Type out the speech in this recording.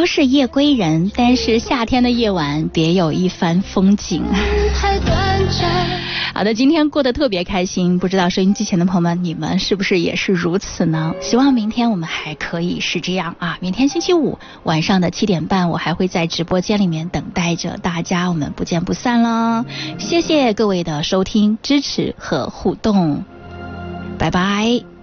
是夜归人，但是夏天的夜晚别有一番风景。好的，今天过得特别开心，不知道收音机前的朋友们，你们是不是也是如此呢？希望明天我们还可以是这样啊！明天星期五晚上的7点半，我还会在直播间里面等待着大家，我们不见不散了。谢谢各位的收听、支持和互动，拜拜。